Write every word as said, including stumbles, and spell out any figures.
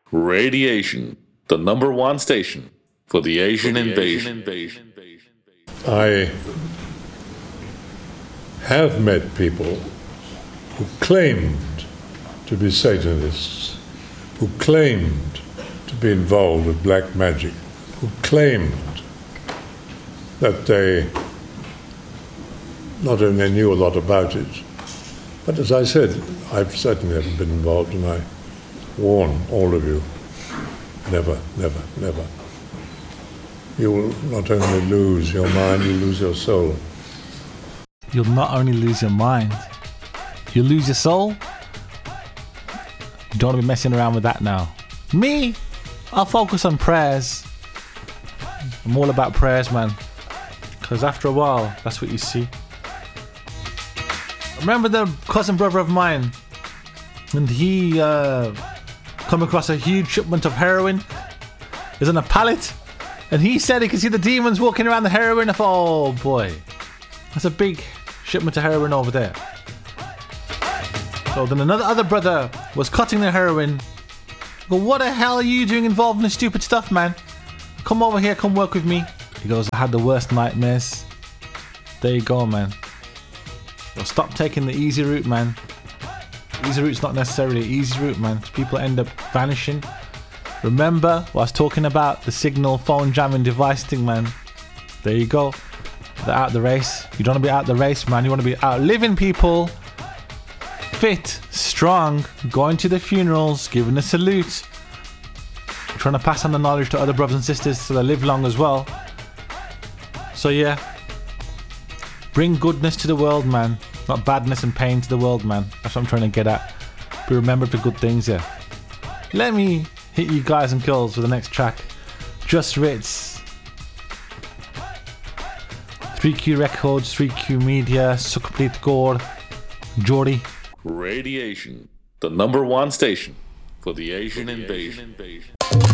Radiation, the number one station for the Asian for the invasion. Asian invasion. I have met people who claimed to be Satanists, who claimed to be involved with black magic, who claimed that they not only knew a lot about it, but as I said, I've certainly haven't been involved, and I warn all of you, never, never, never. You will not only lose your mind, you lose your soul. You'll not only lose your mind, you'll lose your soul? You don't want to be messing around with that now. Me, I'll focus on prayers. I'm all about prayers, man. Because after a while, that's what you see. Remember the cousin brother of mine, and he uh, come across a huge shipment of heroin. It's on a pallet, and he said he could see the demons walking around the heroin. I thought, oh boy, that's a big shipment of heroin over there. So then another other brother was cutting the heroin. I go, what the hell are you doing involved in this stupid stuff, man? Come over here, come work with me. He goes, I had the worst nightmares. There you go, man. So stop taking the easy route, man. Easy route's not necessarily an easy route, man. People end up vanishing. Remember what I was talking about? The signal phone jamming device thing, man. There you go. They're out the race. You don't want to be out the race, man. You want to be out living people. Fit, strong, going to the funerals, giving a salute. Trying to pass on the knowledge to other brothers and sisters so they live long as well. So yeah. Bring goodness to the world, man. Not badness and pain to the world, man. That's what I'm trying to get at. Be remembered for good things, yeah. Let me hit you guys and girls with the next track. Just Ritz. three Q Records, three Q Media, Sukhpreet Kaur, Jody. Radiation, the number one station for the Asian invasion.